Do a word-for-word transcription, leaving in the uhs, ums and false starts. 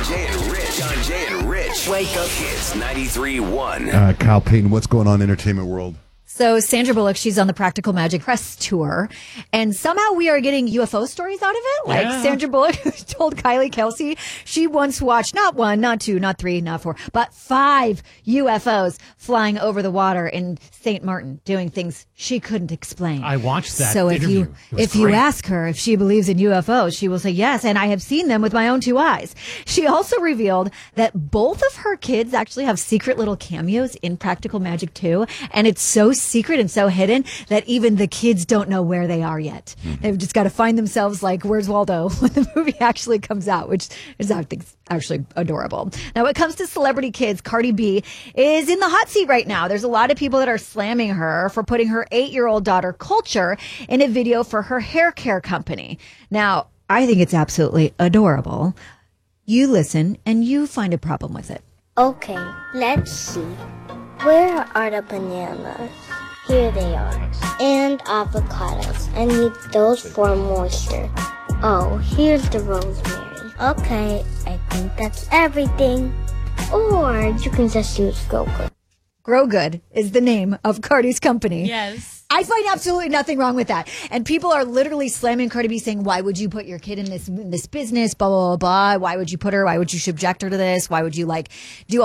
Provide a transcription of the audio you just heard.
Jay and Rich. John Jay and Rich. Wake up Kids ninety-three point one. Uh, Kyle Payton, what's going on in entertainment world? So Sandra Bullock, she's on the Practical Magic press tour, and somehow we are getting U F O stories out of it. Like Yeah. Sandra Bullock told Kylie Kelsey she once watched not one, not two, not three, not four, but five U F Os flying over the water in Saint Martin, doing things she couldn't explain. I watched that So if interview. you It was if you great. ask her if she believes in U F Os, she will say yes, and I have seen them with my own two eyes. She also revealed that both of her kids actually have secret little cameos in Practical Magic two, and it's so secret and so hidden that even the kids don't know where they are yet. They've just got to find themselves like, where's Waldo when the movie actually comes out, which is, I think, actually adorable. Now, when it comes to celebrity kids, Cardi B is in the hot seat right now. There's a lot of people that are slamming her for putting her eight-year-old daughter, Culture, in a video for her hair care company. Now, I think it's absolutely adorable. You listen and you find a problem with it. Okay, let's see. Where are the bananas? Here they are. And avocados. I need those for moisture. Oh, here's the rosemary. Okay, I think that's everything. Or you can just use Grow Good. Grow Good is the name of Cardi's company. Yes. I find absolutely nothing wrong with that. And people are literally slamming Cardi B, saying, why would you put your kid in this in this business? Blah, blah, blah, blah. Why would you put her? Why would you subject her to this? Why would you, like, do